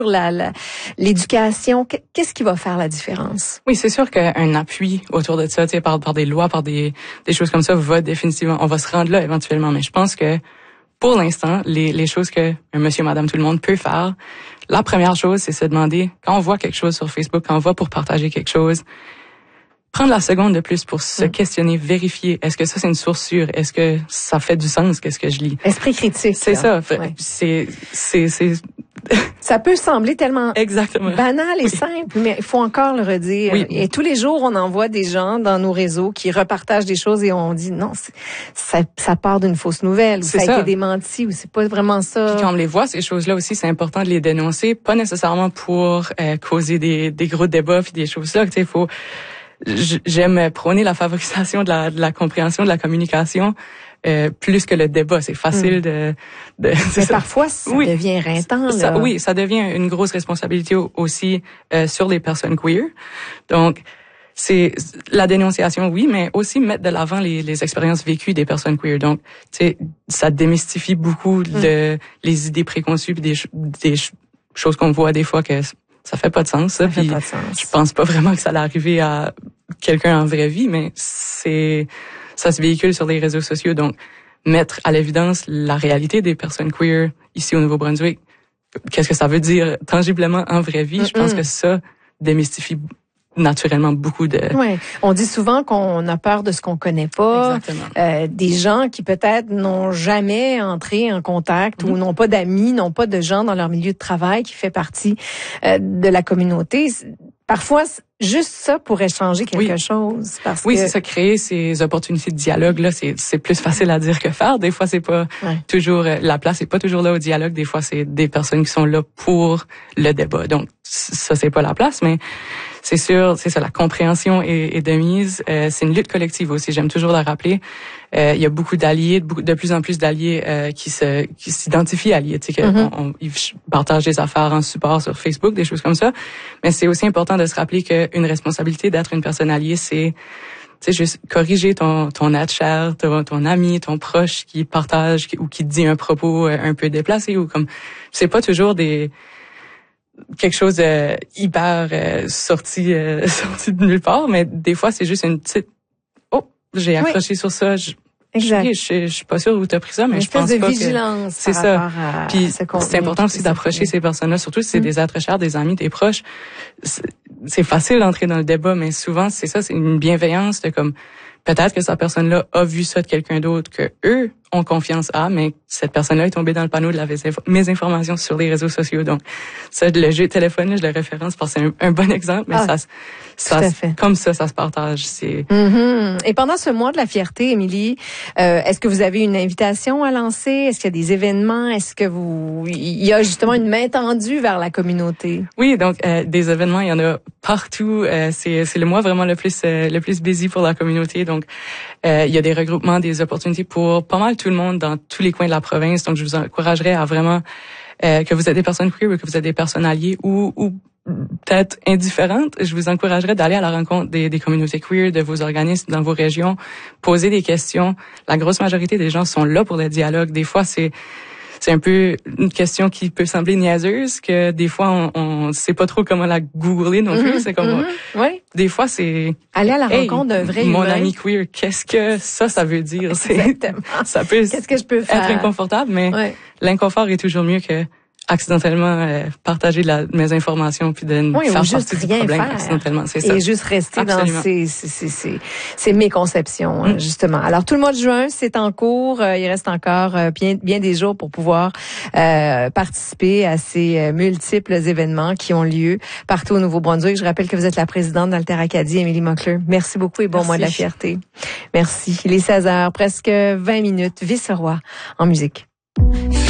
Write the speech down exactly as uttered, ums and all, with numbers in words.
La, la, l'éducation, qu'est-ce qui va faire la différence? Oui, c'est sûr qu'un appui autour de ça, tu sais, par, par des lois, par des, des choses comme ça, va définitivement, on va se rendre là éventuellement. Mais je pense que pour l'instant, les, les choses que un monsieur, madame, tout le monde peut faire, la première chose, c'est se demander, quand on voit quelque chose sur Facebook, quand on va pour partager quelque chose, prendre la seconde de plus pour se questionner, vérifier, est-ce que ça c'est une source sûre, est-ce que ça fait du sens, qu'est-ce que je lis? Esprit critique. C'est là. ça, ouais. c'est, c'est, c'est, ça peut sembler tellement Exactement. banal et oui. simple, mais il faut encore le redire. Oui. Et tous les jours, on envoie des gens dans nos réseaux qui repartagent des choses et on dit non, c'est, ça, ça part d'une fausse nouvelle, ou ça, ça a été démenti, ou c'est pas vraiment ça. Puis quand on les voit, ces choses-là aussi, c'est important de les dénoncer, pas nécessairement pour euh, causer des, des gros débats puis des choses-là. Tu sais, il faut J'aime prôner la favorisation de la, de la compréhension, de la communication, euh, plus que le débat. C'est facile mmh. de... de Mais parfois, ça oui. devient rintant. Ça, là. oui, ça devient une grosse responsabilité aussi euh, sur les personnes queer. Donc, c'est la dénonciation, oui, mais aussi mettre de l'avant les, les expériences vécues des personnes queer. Donc, tu sais, ça démystifie beaucoup mmh. le, les idées préconçues puis des, des choses qu'on voit des fois que... Ça fait pas de sens, ça. ça fait puis pas de sens. Je pense pas vraiment que ça allait arriver à quelqu'un en vraie vie, mais c'est, ça se véhicule sur les réseaux sociaux. Donc, mettre à l'évidence la réalité des personnes queer ici au Nouveau-Brunswick. Qu'est-ce que ça veut dire tangiblement en vraie vie? Mm-hmm. Je pense que ça démystifie naturellement beaucoup de... Oui, on dit souvent qu'on a peur de ce qu'on connaît pas. Exactement. Euh, des gens qui peut-être n'ont jamais entré en contact mm-hmm. ou n'ont pas d'amis, n'ont pas de gens dans leur milieu de travail qui fait partie euh, de la communauté. Parfois, juste ça pourrait changer quelque oui. chose. Parce oui, que... c'est ça, créer ces opportunités de dialogue là, c'est c'est plus facile à dire que faire. Des fois, c'est pas ouais. toujours la place, c'est pas toujours là au dialogue. Des fois, c'est des personnes qui sont là pour le débat. Donc ça, c'est pas la place, mais c'est sûr, c'est ça, la compréhension est, est de mise. Euh, c'est une lutte collective aussi. J'aime toujours le rappeler. Euh, il y a beaucoup d'alliés, de, de plus en plus d'alliés euh, qui se qui s'identifient alliés. Tu sais, que mm-hmm. on, on, ils partagent des affaires en support sur Facebook, des choses comme ça. Mais c'est aussi important de se rappeler qu'une responsabilité d'être une personne alliée, c'est tu sais, juste corriger ton ton être cher, ton, ton ami, ton proche qui partage qui, ou qui dit un propos un peu déplacé ou comme c'est pas toujours des quelque chose de hyper euh, sorti euh, sorti de nulle part, mais des fois c'est juste une petite oh j'ai accroché oui. sur ça. Je, exact. Je, je, je suis pas sûre où tu as pris ça, mais une je pense de pas vigilance que c'est ça. Puis c'est important aussi d'approcher ces personnes-là, surtout si c'est mmh. des êtres chers, des amis, des proches. C'est, c'est facile d'entrer dans le débat, mais souvent c'est ça, c'est une bienveillance de comme peut-être que cette personne-là a vu ça de quelqu'un d'autre que eux ont confiance à, mais cette personne-là est tombée dans le panneau de la mésinformation sur les réseaux sociaux. Donc, ça, le jeu de téléphone, je le référence parce que c'est un, un bon exemple, mais ah, ça, ça, comme ça, ça se partage. C'est... Mm-hmm. Et pendant ce mois de la fierté, Émilie, euh, est-ce que vous avez une invitation à lancer? Est-ce qu'il y a des événements? Est-ce que vous, il y a justement une main tendue vers la communauté? Oui, donc euh, des événements, il y en a partout. Euh, c'est, c'est le mois vraiment le plus, euh, le plus busy pour la communauté. Donc, euh, il y a des regroupements, des opportunités pour pas mal tout le monde dans tous les coins de la province. Donc, je vous encouragerais à vraiment euh, que vous êtes des personnes queer ou que vous êtes des personnes alliées ou, ou peut-être indifférentes. Je vous encouragerais d'aller à la rencontre des, des communautés queer, de vos organismes dans vos régions, poser des questions. La grosse majorité des gens sont là pour le dialogue. Des fois, c'est c'est un peu une question qui peut sembler niaiseuse, que des fois, on, on sait pas trop comment la googler non plus. Mm-hmm, c'est comme, mm-hmm, oui. Des fois, c'est... Aller à la hey, rencontre d'un vrai mon humain. ami queer, qu'est-ce que ça, ça veut dire? Exactement. C'est, ça peut qu'est-ce que je peux faire? être inconfortable, mais ouais. l'inconfort est toujours mieux que accidentellement euh, partager la, mes informations puis de oui, faire juste partie rien du problème faire. accidentellement. C'est ça. Et juste rester Absolument. dans ces, ces, ces, ces, ces méconceptions, mm. justement. Alors, tout le mois de juin, c'est en cours. Euh, il reste encore euh, bien, bien des jours pour pouvoir euh, participer à ces euh, multiples événements qui ont lieu partout au Nouveau-Brunswick. Je rappelle que vous êtes la présidente d'Alter Acadie, Émilie Mockler. Merci beaucoup et bon Merci. mois de la fierté. Merci. Il est seize heures, presque vingt minutes. Vice-roi en musique.